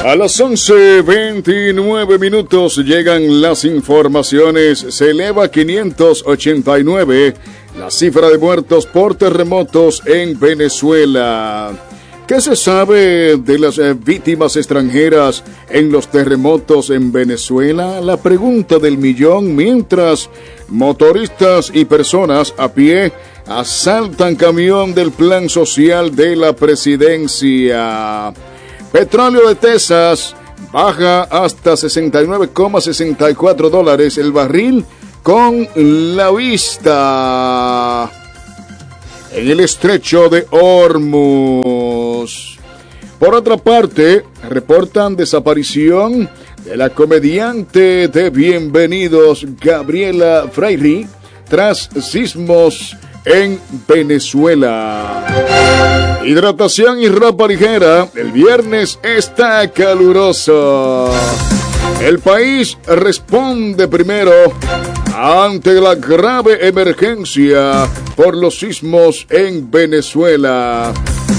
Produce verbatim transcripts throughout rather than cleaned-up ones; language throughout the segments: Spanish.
A las once veintinueve minutos llegan las informaciones. Se eleva a quinientos ochenta y nueve la cifra de muertos por terremotos en Venezuela. ¿Qué se sabe de las eh, víctimas extranjeras en los terremotos en Venezuela? La pregunta del millón, mientras motoristas y personas a pie asaltan camión del plan social de la presidencia. Petróleo de Texas baja hasta sesenta y nueve coma sesenta y cuatro dólares el barril con la vista en el estrecho de Hormuz. Por otra parte, reportan desaparición de la comediante de Bienvenidos Gabriela Freire tras sismos en Venezuela. Hidratación y ropa ligera. El viernes está caluroso. El país responde primero ante la grave emergencia por los sismos en Venezuela.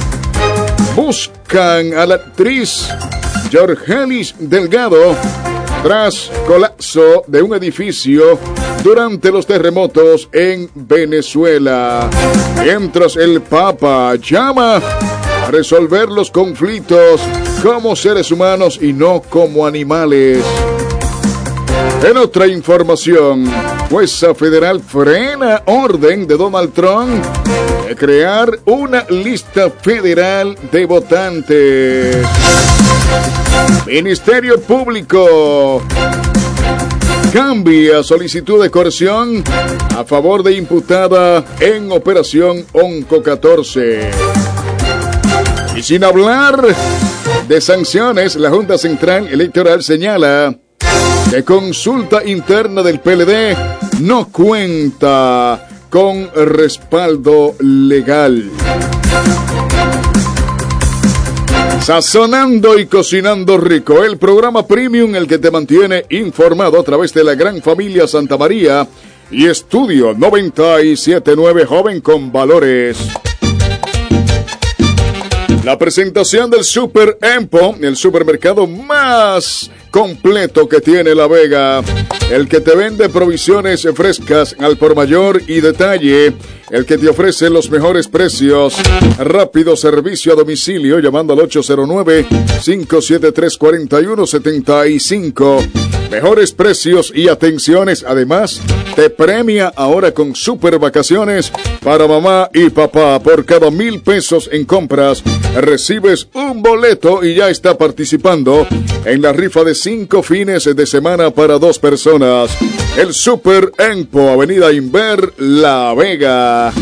Buscan a la actriz Jorgelis Delgado tras colapso de un edificio durante los terremotos en Venezuela. Mientras el Papa llama a resolver los conflictos como seres humanos y no como animales. En otra información, jueza federal frena orden de Donald Trump de crear una lista federal de votantes. Ministerio Público cambia solicitud de coerción a favor de imputada en Operación Onco catorce. Y sin hablar de sanciones, la Junta Central Electoral señala que consulta interna del P L D no cuenta con respaldo legal. Sazonando y cocinando rico, el programa premium, el que te mantiene informado a través de la gran familia Santa María y Estudio noventa y siete punto nueve Joven con Valores. La presentación del Super Empo, el supermercado más completo que tiene La Vega, el que te vende provisiones frescas al por mayor y detalle, el que te ofrece los mejores precios, rápido servicio a domicilio llamando al ocho cero nueve, cinco siete tres, cuatro uno siete cinco. Mejores precios y atenciones. Además, te premia ahora con super vacaciones para mamá y papá. Por cada mil pesos en compras, recibes un boleto y ya está participando en la rifa de cinco fines de semana para dos personas. El Super Empo, Avenida Inver, La Vega.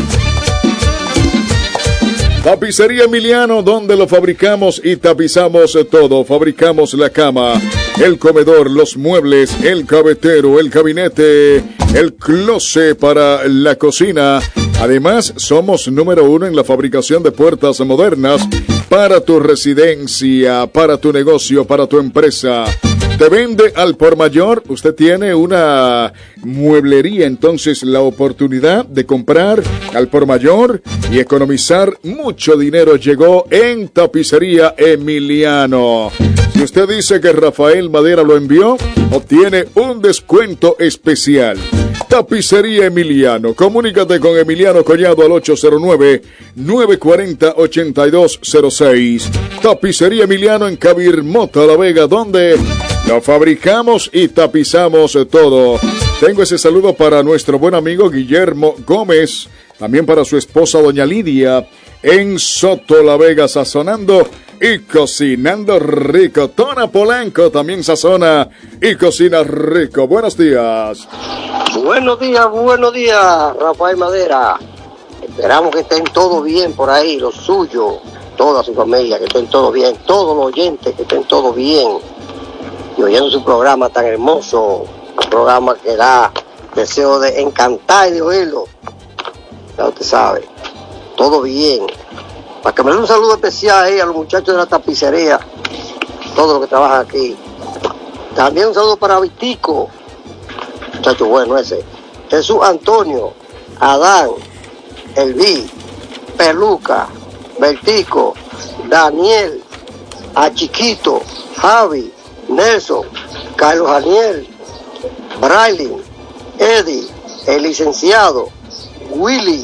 Tapicería Emiliano, donde lo fabricamos y tapizamos todo. Fabricamos la cama, el comedor, los muebles, el gavetero, el gabinete, el closet para la cocina. Además, somos número uno en la fabricación de puertas modernas para tu residencia, para tu negocio, para tu empresa. Te vende al por mayor. Usted tiene una mueblería, entonces la oportunidad de comprar al por mayor y economizar mucho dinero llegó en Tapicería Emiliano. Si usted dice que Rafael Madera lo envió, obtiene un descuento especial. Tapicería Emiliano. Comunícate con Emiliano Collado al ocho cero nueve, nueve cuatro cero, ocho dos cero seis. Tapicería Emiliano en Cabirmota, La Vega, donde lo fabricamos y tapizamos todo. Tengo ese saludo para nuestro buen amigo Guillermo Gómez, también para su esposa doña Lidia, en Soto, La Vega, sazonando y cocinando rico. Tona Polanco también sazona y cocina rico. Buenos días. Buenos días, buenos días, Rafael Madera. Esperamos que estén todos bien por ahí, los suyos, toda su familia, que estén todos bien, todos los oyentes, que estén todos bien. Y oyendo su programa tan hermoso, un programa que da deseo de encantar y de oírlo. Ya usted sabe, todo bien. Para que me dé un saludo especial ahí a los muchachos de la tapicería, todos los que trabajan aquí. También un saludo para Vitico, muchacho bueno ese. Jesús Antonio, Adán, Elví, Peluca, Vertico, Daniel, a Chiquito, Javi, Nelson, Carlos Daniel, Braylin, Eddie, el licenciado, Willy,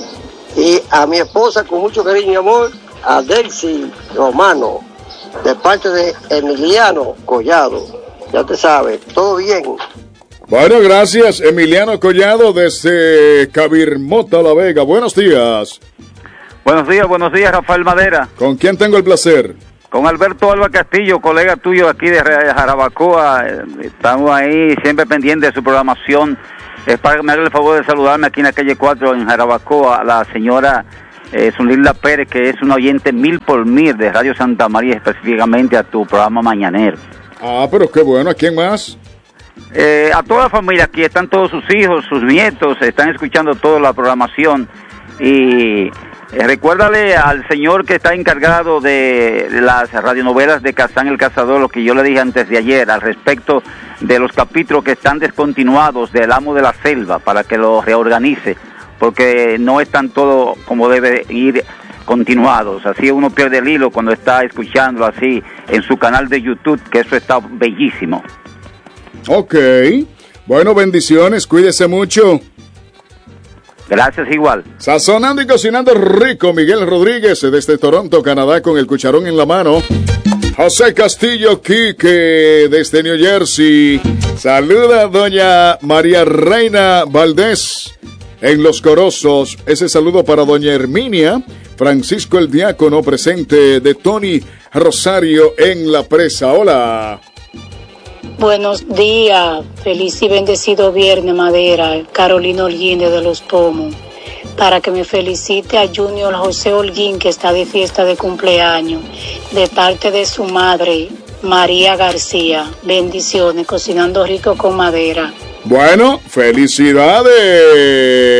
y a mi esposa con mucho cariño y amor, a Delcy Romano, de parte de Emiliano Collado. Ya te sabes, todo bien. Bueno, gracias, Emiliano Collado desde Cabirmota, La Vega. Buenos días. Buenos días, buenos días, Rafael Madera. ¿Con quién tengo el placer? Con Alberto Alba Castillo, colega tuyo aquí de Jarabacoa. Estamos ahí siempre pendientes de su programación. Es para que me haga el favor de saludarme aquí en la calle cuatro en Jarabacoa a la señora eh, Zulilda Pérez, que es una oyente mil por mil de Radio Santa María, específicamente a tu programa mañanero. Ah, pero qué bueno. ¿A quién más? Eh, a toda la familia, aquí están todos sus hijos, sus nietos, están escuchando toda la programación. Y Eh, recuérdale al señor que está encargado de las radionovelas de Kazán el Cazador lo que yo le dije antes de ayer al respecto de los capítulos que están descontinuados del Amo de la Selva, para que lo reorganice, porque no están todos como debe ir continuados. Así uno pierde el hilo cuando está escuchándolo así en su canal de YouTube, que eso está bellísimo. Ok, bueno, bendiciones, cuídese mucho. Gracias, igual. Sazonando y cocinando rico, Miguel Rodríguez desde Toronto, Canadá, con el cucharón en la mano. José Castillo Quique desde New Jersey. Saluda a doña María Reina Valdés en Los Corozos. Ese saludo para doña Herminia Francisco el Diácono, presente de Tony Rosario en La Presa. Hola. Buenos días, feliz y bendecido viernes, Madera. Carolina Holguín de Los Pomos, para que me felicite a Junior José Holguín, que está de fiesta de cumpleaños, de parte de su madre, María García. Bendiciones, cocinando rico con Madera. Bueno, felicidades.